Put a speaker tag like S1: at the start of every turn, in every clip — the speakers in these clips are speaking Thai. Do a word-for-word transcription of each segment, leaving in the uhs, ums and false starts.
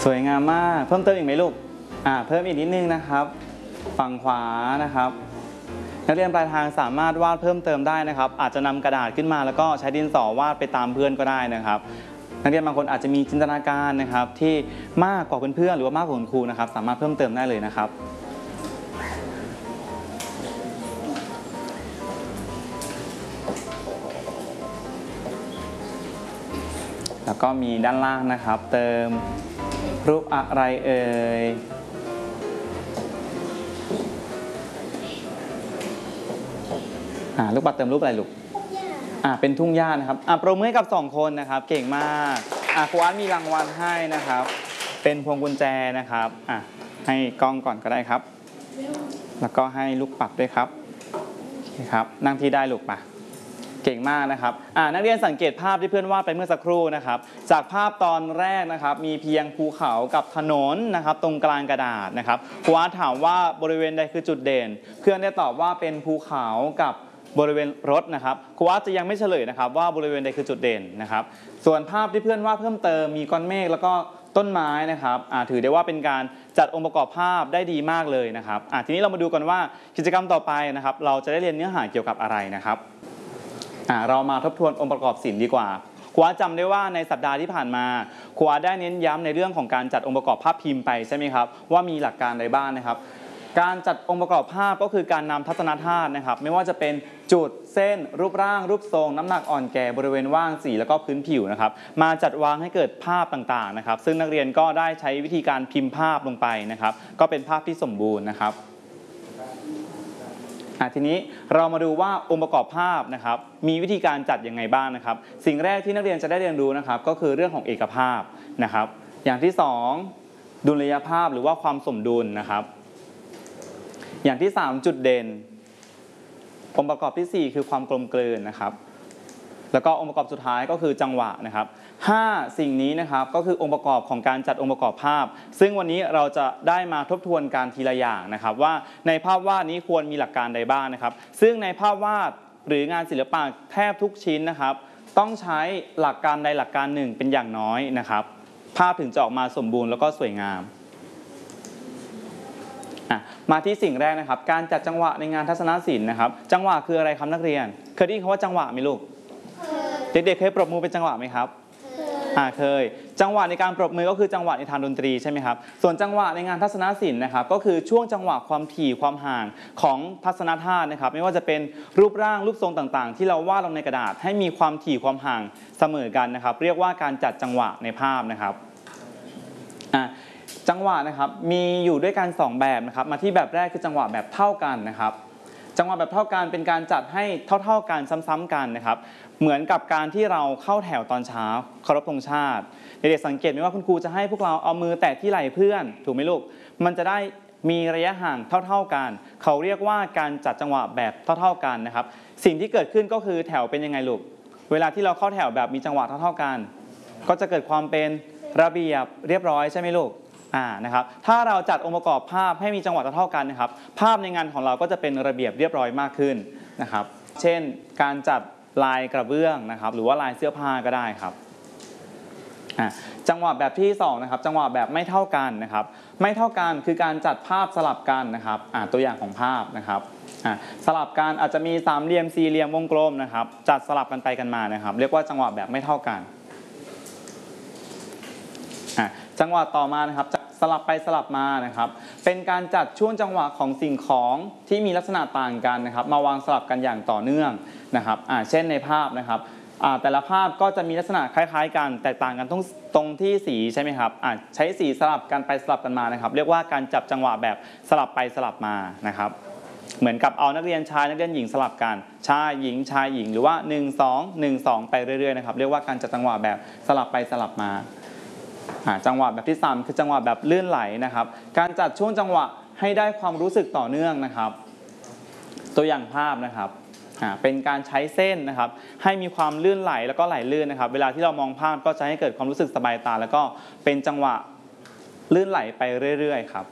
S1: สวยงามมากเพิ่มเติมอีกไหมลูกอ่าเพิ่มอีกนิดนึงนะครับฝั่งขวานะครับนักเรียนปลายทางสามารถวาดเพิ่มเติมได้นะครับอาจจะนำกระดาษขึ้นมาแล้วก็ใช้ดินสอวาดไปตามเพื่อนก็ได้นะครับนักเรียนบางคนอาจจะมีจินตนาการนะครับที่มากกว่าเพื่อนๆหรือว่ามากกว่าคุณครูนะครับสามารถเพิ่มเติมได้เลยนะครับแล้วก็มีด้านล่างนะครับเติมรูปอะไรเอ่ยอ่าลูกปัดเติมรูปอะไรลูกอ่าเป็นทุ่งหญ้านะครับอ่าปรบมือให้กับสองคนนะครับเก่งมากอ่าครูอาร์ตมีรางวัลให้นะครับเป็นพวงกุญแจนะครับอ่าให้กล้องก่อนก็ได้ครับแล้วก็ให้ลูกปัดด้วยครับโอเคครับนั่งที่ได้ลูกป่ะเก่งมากนะครับอ่านักเรียนสังเกตภาพที่เพื่อนวาดไปเมื่อสักครู่นะครับจากภาพตอนแรกนะครับมีเพียงภูเขากับถนนนะครับตรงกลางกระดาษนะครับครูอาร์ตถามว่าบริเวณใดคือจุดเด่นเพื่อนได้ตอบว่าเป็นภูเขากับบริเวณรถนะครับครูอาร์ตจะยังไม่เฉลยนะครับว่าบริเวณใดคือจุดเด่นนะครับส่วนภาพที่เพื่อนวาดเพิ่มเติมมีก้อนเมฆแล้วก็ต้นไม้นะครับอ่าถือได้ว่าเป็นการจัดองค์ประกอบภาพได้ดีมากเลยนะครับอ่าทีนี้เรามาดูกันว่ากิจกรรมต่อไปนะครับเราจะได้เรียนเนื้อหาเกี่ยวกับอะไรนะครับเรามาทบทวนองค์ประกอบศิลป์ดีกว่าครูอาร์ตจำได้ว่าในสัปดาห์ที่ผ่านมาครูอาร์ตได้เน้นย้ำในเรื่องของการจัดองค์ประกอบภาพพิมพ์ไปใช่ไหมครับว่ามีหลักการใดบ้างนะครับการจัดองค์ประกอบภาพก็คือการนำทัศนธาตุนะครับไม่ว่าจะเป็นจุดเส้นรูปร่างรูปทรงน้ำหนักอ่อนแก่บริเวณว่างสีแล้วก็พื้นผิวนะครับมาจัดวางให้เกิดภาพต่างๆนะครับซึ่งนักเรียนก็ได้ใช้วิธีการพิมพ์ภาพลงไปนะครับก็เป็นภาพที่สมบูรณ์นะครับทีนี้เรามาดูว่าองค์ประกอบภาพนะครับมีวิธีการจัดยังไงบ้างนะครับสิ่งแรกที่นักเรียนจะได้เรียนรู้นะครับก็คือเรื่องของเอกภาพนะครับอย่างที่สองดุลยภาพหรือว่าความสมดุลนะครับอย่างที่สามจุดเด่นองค์ประกอบที่สี่คือความกลมกลืนนะครับแล้วก็องค์ประกอบสุดท้ายก็คือจังหวะนะครับห้าสิ่งนี้นะครับก็คือองค์ประกอบของการจัดองค์ประกอบภาพซึ่งวันนี้เราจะได้มาทบทวนการทีละอย่างนะครับว่าในภาพวาดนี้ควรมีหลักการใดบ้างนะครับซึ่งในภาพวาดหรืองานศิลปะแทบทุกชิ้นนะครับต้องใช้หลักการใดหลักการหนึ่งเป็นอย่างน้อยนะครับภาพถึงจะออกมาสมบูรณ์แล้วก็สวยงามมาที่สิ่งแรกนะครับการจัดจังหวะในงานทัศนศิลป์นะครับจังหวะคืออะไรครับนักเรียนเคยได้ยินคำว่าจังหวะไหมลูกเด็กๆเคยปรบมือเป็นจังหวะไหมครับอ่าเคยจังหวะในการปรบมือก็คือจังหวะในทางดนตรีใช่ไหมครับส่วนจังหวะในงานทัศนศิลป์นะครับก็คือช่วงจังหวะความถี่ความห่างของทัศนธาตุนะครับไม่ว่าจะเป็นรูปร่างรูปทรงต่างๆที่เราวาดลงในกระดาษให้มีความถี่ความห่างเสมอกันนะครับเรียกว่าการจัดจังหวะในภาพนะครับอ่าจังหวะนะครับมีอยู่ด้วยกันสองแบบนะครับมาที่แบบแรกคือจังหวะแบบเท่ากันนะครับจังหวะแบบเท่ากันเป็นการจัดให้เท่าๆกันซ้ำๆกันนะครับเหมือนกับการที่เราเข้าแถวตอนเช้าเคารพธงชาติเด็กๆสังเกตไหมว่าคุณครูจะให้พวกเราเอามือแตะที่ไหล่เพื่อนถูกไหมลูกมันจะได้มีระยะห่างเท่าๆกันเขาเรียกว่าการจัดจังหวะแบบเท่าๆกันนะครับสิ่งที่เกิดขึ้นก็คือแถวเป็นยังไงลูกเวลาที่เราเข้าแถวแบบมีจังหวะเท่าๆกันก็จะเกิดความเป็นระเบียบเรียบร้อยใช่ไหมลูกอ่านะครับถ้าเราจัดองค์ประกอบภาพให้มีจังหวะเท่ากันนะครับภาพในงานของเราก็จะเป็นระเบียบเรียบร้อยมากขึ้นนะครับเช่นการจัดลายกระเบื้องนะครับหรือว่าลายเสื้อผ้าก็ได้ครับอ่าจังหวะแบบที่สองนะครับจังหวะแบบไม่เท่ากันนะครับไม่เท่ากันคือการจัดภาพสลับกันนะครับอ่าตัวอย่างของภาพนะครับอ่าสลับกันอาจจะมีสามเหลี่ยมสี่เหลี่ยมวงกลมนะครับจัดสลับกันไปกันมานะครับเรียกว่าจังหวะแบบไม่เท่ากันจังหวะต่อมานะครับสลับไปสลับมานะครับเป็นการจัดช่วงจังหวะของสิ่งของที่มีลักษณะต่างกันนะครับมาวางสลับกันอย่างต่อเนื่องนะครับอ่าเช่นในภาพนะครับอ่าแต่ละภาพก็จะมีลักษณะคล้ายๆกันแตกต่างกันตรงตรงที่สีใช่ไหมครับอ่าใช้สีสลับกันไปสลับกันมานะครับเรียกว่าการจับจังหวะแบบสลับไปสลับมานะครับเหมือนกับเอานักเรียนชายนักเรียนหญิงสลับกันชายหญิงชายหญิงหรือว่าหนึ่ง สอง หนึ่ง สองไปเรื่อยๆนะครับเรียกว่าการจัดจังหวะแบบสลับไปสลับมาจังหวะแบบที่สามคือจังหวะแบบลื่นไหลนะครับการจัดช่วงจังหวะให้ได้ความรู้สึกต่อเนื่องนะครับตัวอย่างภาพนะครับเป็นการใช้เส้นนะครับให้มีความลื่นไหลแล้วก็ไหลลื่นนะครับเวลาที่เรามองภาพก็จะให้เกิดความรู้สึกสบายตาแล้วก็เป็นจังหวะลื่นไหลไปเรื่อยๆครับ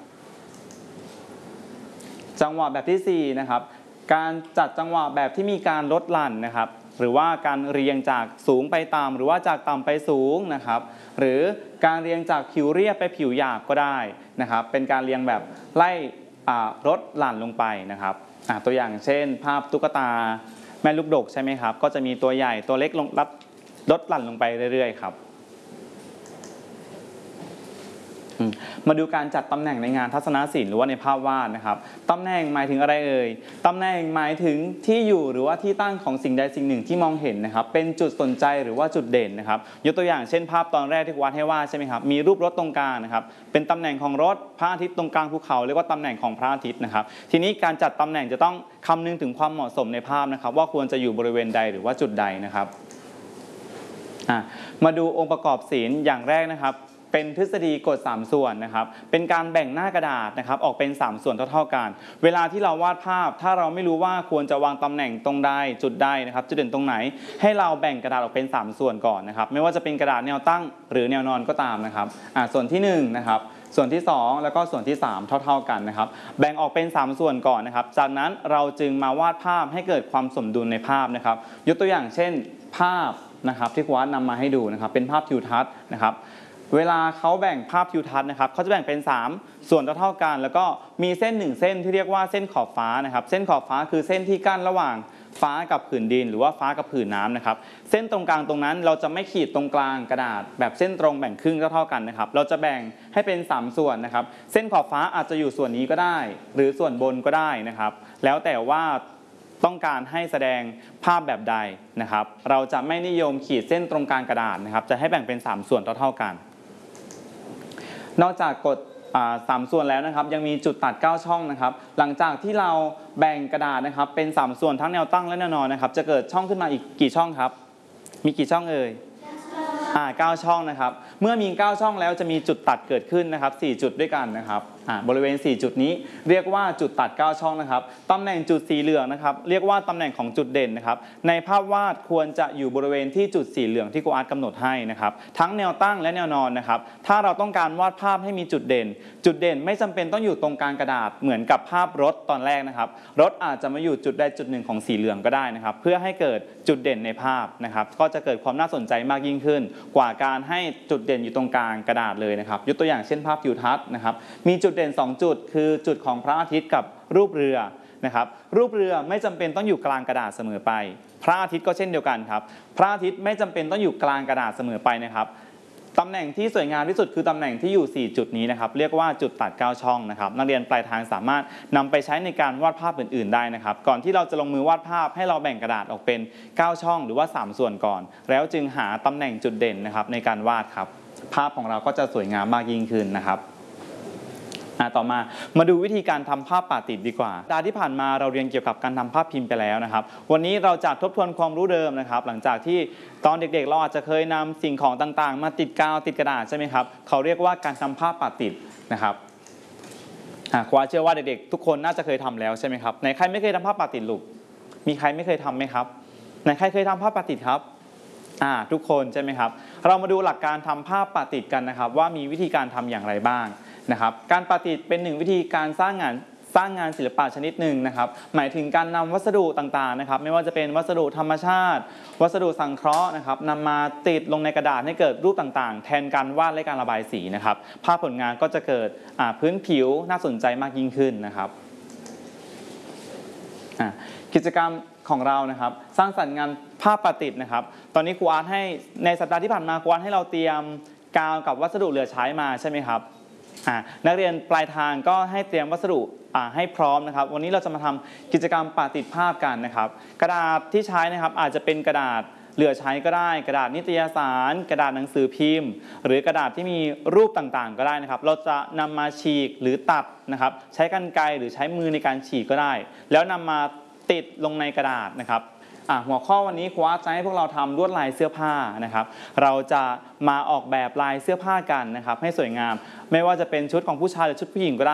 S1: จังหวะแบบที่สี่นะครับการจัดจังหวะแบบที่มีการลดหลั่นนะครับหรือว่าการเรียงจากสูงไปต่ำหรือว่าจากต่ำไปสูงนะครับหรือการเรียงจากผิวเรียบไปผิวหยาบก็ได้นะครับเป็นการเรียงแบบไล่ลดหลั่นลงไปนะครับตัวอย่างเช่นภาพตุ๊กตาแม่ลูกดกใช่ไหมครับก็จะมีตัวใหญ่ตัวเล็กลงลดหลั่นลงไปเรื่อยๆครับมาดูการจัดตำแหน่งในงานทัศนศิลป์หรือว่าในภาพวาดนะครับตำแหน่งหมายถึงอะไรเอ่ยตำแหน่งหมายถึงที่อยู่หรือว่าที่ตั้งของสิ่งใดสิ่งหนึ่งที่มองเห็นนะครับเป็นจุดสนใจหรือว่าจุดเด่นนะครับยกตัวอย่างเช่นภาพตอนแรกที่วาดให้วาดใช่ไหมครับมีรูปรถตรงกลางนะครับเป็นตำแหน่งของรถพระอาทิตย์ตรงกลางภูเขาเรียกว่าตำแหน่งของพระอาทิตย์นะครับทีนี้การจัดตำแหน่งจะต้องคำนึงถึงความเหมาะสมในภาพนะครับว่าควรจะอยู่บริเวณใดหรือว่าจุดใดนะครับมาดูองค์ประกอบศิลป์อย่างแรกนะครับเป็นทฤษฎีกฎสามส่วนนะครับเป็นการแบ่งหน้ากระดาษนะครับออกเป็นสามส่วนเท่าๆกันเวลาที่เราวาดภาพถ้าเราไม่รู้ว่าควรจะวางตำแหน่งตรงใดจุดใดนะครับจุดเด่นตรงไหนให้เราแบ่งกระดาษออกเป็นสามส่วนก่อนนะครับไม่ว่าจะเป็นกระดาษแนวตั้งหรือแนวนอนก็ตามนะครับอ่าส่วนที่หนึ่งนะครับส่วนที่สองแล้วก็ส่วนที่สามเท่าๆกันนะครับแบ่งออกเป็นสามส่วนก่อนนะครับจากนั้นเราจึงมาวาดภาพให้เกิดความสมดุลในภาพนะครับยกตัวอย่างเช่นภาพนะครับที่ครูวัดนำมาให้ดูนะครับเป็นภาพทิวทัศน์นะครับเวลาเขาแบ่งภาพทิวทัศน์นะครับเขาจะแบ่งเป็นสามส่วนเท่าๆกันแล้วก็มีเส้นหนึ่งเส้นที่เรียกว่าเส้นขอบฟ้านะครับเส้นขอบฟ้าคือเส้นที่กั้นระหว่างฟ้ากับผืนดินหรือว่าฟ้ากับผืนน้ำนะครับเส้นตรงกลางตรงนั้นเราจะไม่ขีดตรงกลางกระดาษแบบเส้นตรงแบ่งครึ่งเท่าๆกันนะครับเราจะแบ่งให้เป็นสามส่วนนะครับเส้นขอบฟ้าอาจจะอยู่ส่วนนี้ก็ได้หรือส่วนบนก็ได้นะครับแล้วแต่ว่าต้องการให้แสดงภาพแบบใดนะครับเราจะไม่นิยมขีดเส้นตรงกลางกระดาษนะครับจะให้แบ่งเป็นสามส่วนเท่าๆกันนอกจากกฎสามส่วนแล้วนะครับยังมีจุดตัดเก้าช่องนะครับหลังจากที่เราแบ่งกระดาษนะครับเป็นสามส่วนทั้งแนวตั้งและแนวนอนนะครับจะเกิดช่องขึ้นมาอีกกี่ช่องครับมีกี่ช่องเอ่ยอ่าเก้าช่องนะครับเมื่อมีเก้าช่องแล้วจะมีจุดตัดเกิดขึ้นนะครับสี่จุดด้วยกันนะครับอ่าบริเวณสี่จุดนี้เรียกว่าจุดตัดเก้าช่องนะครับตำแหน่งจุดสีเหลืองนะครับเรียกว่าตำแหน่งของจุดเด่นนะครับในภาพวาดควรจะอยู่บริเวณที่จุดสีเหลืองที่ครูอาร์ตกำหนดให้นะครับทั้งแนวตั้งและแนวนอนนะครับถ้าเราต้องการวาดภาพให้มีจุดเด่นจุดเด่นไม่จำเป็นต้องอยู่ตรงกลางกระดาษเหมือนกับภาพรถตอนแรกนะครับรถอาจจะมาอยู่จุดใดจุดหนึ่งของสีเหลืองก็ได้นะครับเพื่อให้เกิดจุดเด่นในภาพนะครับก็จะเกิดความน่าสนใจมากยิ่งขึ้นกว่าการให้จุดเด่นอยู่ตรงกลางกระดาษเลยนะครับยกตัวอย่างเช่นภาพทิวทัศน์นะครับมีจุดเด่นสองจุดคือจุดของพระอาทิตย์กับรูปเรือนะครับรูปเรือไม่จำเป็นต้องอยู่กลางกระดาษเสมอไปพระอาทิตย์ก็เช่นเดียวกันครับพระอาทิตย์ไม่จำเป็นต้องอยู่กลางกระดาษเสมอไปนะครับตำแหน่งที่สวยงามที่สุดคือตำแหน่งที่อยู่สี่จุดนี้นะครับเรียกว่าจุดตัดเก้าช่องนะครับนักเรียนปลายทางสามารถนำไปใช้ในการวาดภาพอื่นๆได้นะครับก่อนที่เราจะลงมือวาดภาพให้เราแบ่งกระดาษออกเป็นเก้าช่องหรือว่าสามส่วนก่อนแล้วจึงหาตำแหน่งจุดเด่นนะครับในการวาดครับภาพของเราก็จะสวยงามมากยิ่งขึ้นนะครับต่อมามาดูวิธีการทำภาพปาติดดีกว่าสัปดาห์ที่ผ่านมาเราเรียนเกี่ยวกับการทำภาพพิมพ์ไปแล้วนะครับวันนี้เราจะทบทวนความรู้เดิมนะครับหลังจากที่ตอนเด็กๆเราอาจจะเคยนำสิ่งของต่างๆมาติดกาวติดกระดาษใช่ไหมครับเขาเรียกว่าการทำภาพปาติดนะครับครูเชื่อว่าเด็กๆทุกคนน่าจะเคยทำแล้วใช่ไหมครับไหนใครไม่เคยทำภาพปาติดลูกมีใครไม่เคยทำไหมครับไหนใครเคยทำภาพปาติดครับอ่าทุกคนใช่ไหมครับเรามาดูหลักการทำภาพปาติดกันนะครับว่ามีวิธีการทำอย่างไรบ้างนะครับการปาติดเป็นหนึ่งวิธีการสร้างงานสร้างงานศิลปะชนิดหนึ่งนะครับหมายถึงการนำวัสดุต่างๆนะครับไม่ว่าจะเป็นวัสดุธรรมชาติวัสดุสังเคราะห์นะครับนำมาติดลงในกระดาษให้เกิดรูปต่างๆแทนการวาดและการระบายสีนะครับภาพผลงานก็จะเกิดพื้นผิวน่าสนใจมากยิ่งขึ้นนะครับกิจกรรมของเรานะครับสร้างสรรค์งานภาพปาติดนะครับตอนนี้ครูอาร์ตให้ในสัปดาห์ที่ผ่านมาครูอาร์ตให้เราเตรียมกาวกับวัสดุเหลือใช้มาใช่ไหมครับนักเรียนปลายทางก็ให้เตรียมวัสดุให้พร้อมนะครับวันนี้เราจะมาทำกิจกรรมปาติดภาพกันนะครับกระดาษที่ใช้นะครับอาจจะเป็นกระดาษเหลือใช้ก็ได้กระดาษนิตยสารกระดาษหนังสือพิมพ์หรือกระดาษที่มีรูปต่างๆก็ได้นะครับเราจะนำมาฉีกหรือตัดนะครับใช้กรรไกรหรือใช้มือในการฉีกก็ได้แล้วนำมาติดลงในกระดาษนะครับหัวข้อวันนี้ครูอาร์ตจะให้พวกเราทำลวดลายเสื้อผ้านะครับเราจะมาออกแบบลายเสื้อผ้ากันนะครับให้สวยงามไม่ว่าจะเป็นชุดของผู้ชายหรือชุดผู้หญิงก็ได้